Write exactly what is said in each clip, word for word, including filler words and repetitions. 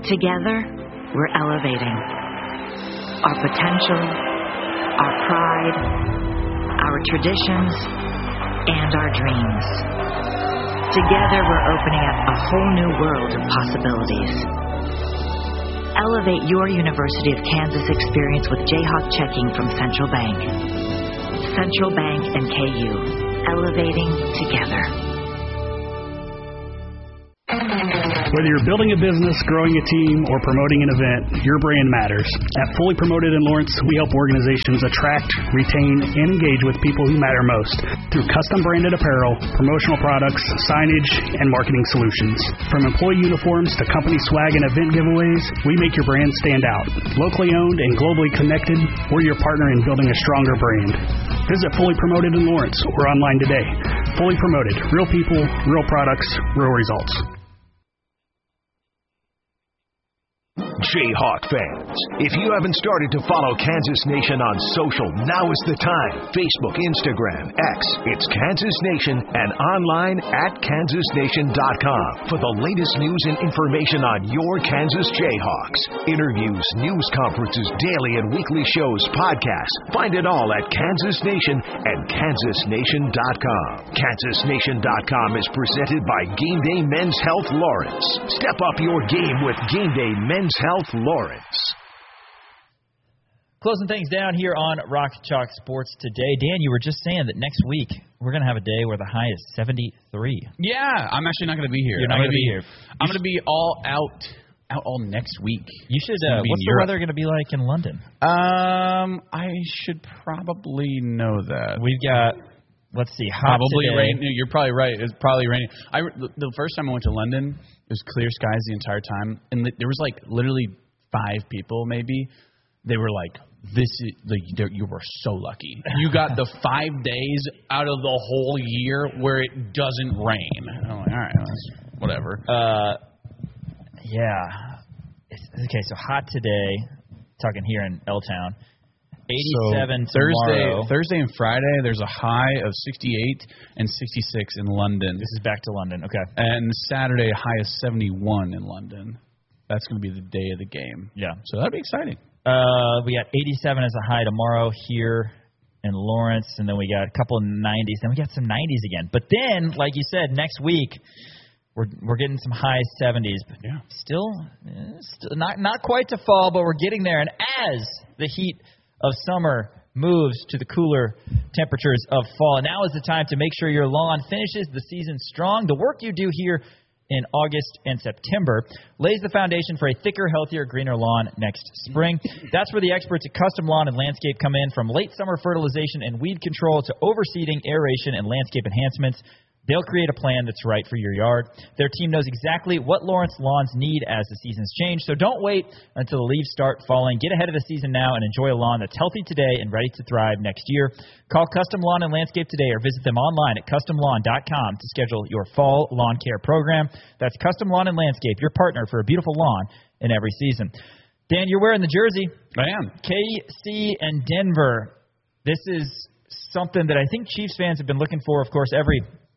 Together, we're elevating our potential, our pride, our traditions, and our dreams. Together, we're opening up a whole new world of possibilities. Elevate your University of Kansas experience with Jayhawk checking from Central Bank. Central Bank and K U, elevating together. Whether you're building a business, growing a team, or promoting an event, your brand matters. At Fully Promoted in Lawrence, we help organizations attract, retain, and engage with people who matter most through custom branded apparel, promotional products, signage, and marketing solutions. From employee uniforms to company swag and event giveaways, we make your brand stand out. Locally owned and globally connected, we're your partner in building a stronger brand. Visit Fully Promoted in Lawrence or online today. Fully Promoted. Real people, real products, real results. Jayhawk fans, if you haven't started to follow Kansas Nation on social, now is the time. Facebook, Instagram, X, it's Kansas Nation, and online at kansas nation dot com for the latest news and information on your Kansas Jayhawks. Interviews, news conferences, daily and weekly shows, podcasts. Find it all at Kansas Nation and kansas nation dot com. kansas nation dot com is presented by Game Day Men's Health Lawrence. Step up your game with Game Day Men's Health Lawrence. Closing things down here on Rock Chalk Sports today. Dan, you were just saying that next week we're going to have a day where the high is seventy-three. Yeah, I'm actually not going to be here. You're not going to be, be here. I'm going to be all out, out all next week. You should. Uh, what's the weather going to be like in London? Um, I should probably know that. We've got. Let's see. Hot probably today. rain. You're probably right. It's probably raining. I the first time I went to London, it was clear skies the entire time, and there was like literally five people maybe. They were like, "This is the you were so lucky. You got the five days out of the whole year where it doesn't rain." I'm like, all right, well, whatever. Uh, yeah. It's, okay, so hot today. Talking here in L-Town. eighty-seven so Thursday, tomorrow. Thursday and Friday, there's a high of sixty-eight and sixty-six in London. This is back to London, okay. And Saturday, a high of seventy-one in London. That's going to be the day of the game. Yeah. So that'll be exciting. Uh, we got eighty-seven as a high tomorrow here in Lawrence, and then we got a couple of nineties. Then we got some nineties again. But then, like you said, next week, We're we're getting some high seventies, but yeah. still, eh, still not not quite to fall, but we're getting there. And as the heat of summer moves to the cooler temperatures of fall, and now is the time to make sure your lawn finishes the season strong. The work you do here in August and September lays the foundation for a thicker, healthier, greener lawn next spring. That's where the experts at Custom Lawn and Landscape come in, from late summer fertilization and weed control to overseeding, aeration, and landscape enhancements. They'll create a plan that's right for your yard. Their team knows exactly what Lawrence lawns need as the seasons change, so don't wait until the leaves start falling. Get ahead of the season now and enjoy a lawn that's healthy today and ready to thrive next year. Call Custom Lawn and Landscape today or visit them online at custom lawn dot com to schedule your fall lawn care program. That's Custom Lawn and Landscape, your partner for a beautiful lawn in every season. Dan, you're wearing the jersey. I am. K C and Denver. This is something that I think Chiefs fans have been looking for, of course, every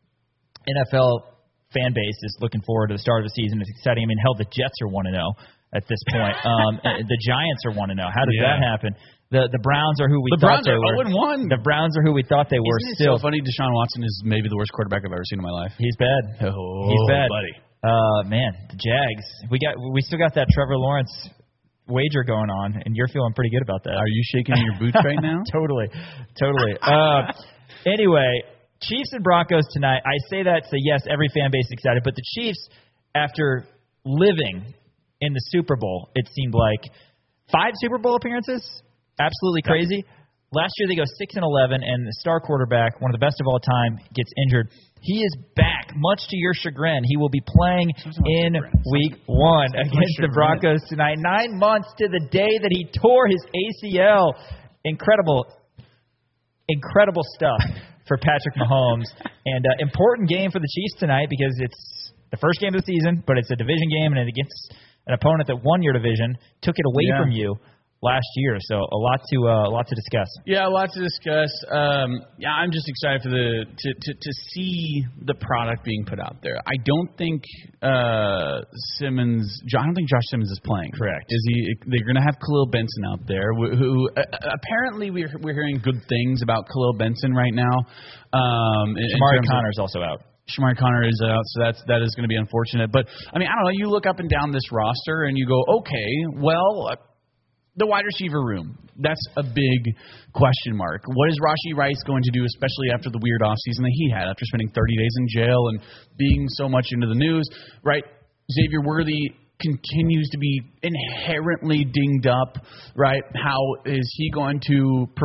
N F L fan base is looking forward to the start of the season. It's exciting. I mean, hell, the Jets are one and oh at this point. Um, the Giants are one and oh. How did yeah. that happen? The the Browns are who we the thought Browns they are were. oh and one. The Browns are who we thought they were. Isn't it still so funny? Deshaun Watson is maybe the worst quarterback I've ever seen in my life. He's bad. Oh, He's bad, buddy. Uh, man, the Jags. We got we still got that Trevor Lawrence wager going on, and you're feeling pretty good about that. Are you shaking in your boots right now? Totally, totally. Uh, anyway. Chiefs and Broncos tonight. I say that to, yes, every fan base is excited, but the Chiefs, after living in the Super Bowl, it seemed like five Super Bowl appearances, absolutely crazy. Last year they go six and eleven, and the star quarterback, one of the best of all time, gets injured. He is back, much to your chagrin. He will be playing in week one against the Broncos tonight. Nine months to the day that he tore his A C L. Incredible, incredible stuff for Patrick Mahomes. And uh, important game for the Chiefs tonight because it's the first game of the season, but it's a division game and it's against an opponent that won your division, took it away yeah. from you. last year. So a lot to uh, a lot to discuss. Yeah, a lot to discuss. Um, yeah, I'm just excited for the to, to, to see the product being put out there. I don't think uh, Simmons. I don't think Josh Simmons is playing. Correct. Is he? They're going to have Khalil Benson out there, who, who uh, apparently we're we're hearing good things about Khalil Benson right now. Um, Shamari Connor's also out. Shamari Connor is out, so that's that is going to be unfortunate. But I mean, I don't know. You look up and down this roster, and you go, okay, well. Uh, The wide receiver room, that's a big question mark. What is Rashee Rice going to do, especially after the weird offseason that he had, after spending thirty days in jail and being so much into the news, right? Xavier Worthy continues to be inherently dinged up, right? How is he going to